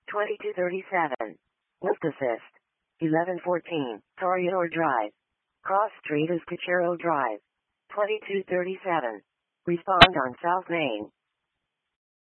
2237. Lift assist. 1114. Corridor Drive. Cross Street is Cachero Drive. 2237. Respond on South Main.